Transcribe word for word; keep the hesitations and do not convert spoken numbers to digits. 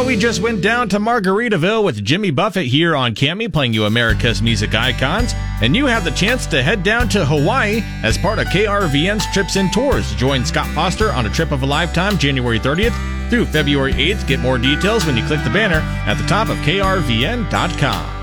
Well, we just went down to Margaritaville with Jimmy Buffett here on Cami, playing you America's music icons, and you have the chance to head down to Hawaii as part of K R V N's Trips and Tours. Join Scott Foster on a trip of a lifetime, January thirtieth through February eighth. Get more details when you click the banner at the top of K R V N dot com.